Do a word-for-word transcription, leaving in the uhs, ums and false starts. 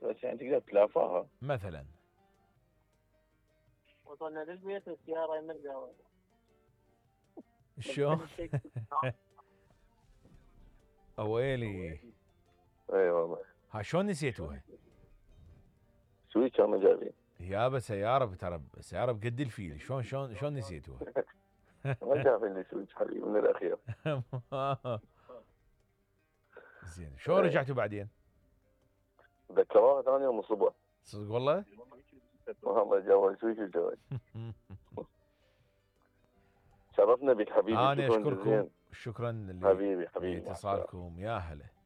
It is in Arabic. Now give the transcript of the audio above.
بس يعني تقدر تلافاها مثلا. وصلنا للبيت والسيارة يمرقها. شلون؟ اويلي. اي والله. ها شلون نسيتوها؟ سويتش كانوا جايبين. يابا سيارة ترى، سيارة بقد الفيل، شلون شلون شلون نسيتوها؟ ما جايبين لي سويتش حبيبي من الاخير. زين شلون رجعتوا بعدين؟ ذكروها ثاني يوم الصبح. صدق والله؟ والله جوال سويتش الجوال. شرفنا بك حبيبي. انا شكرا اشكركم، جزيلا. شكرا حبيبي حبيبي لاتصالكم، يا هلا.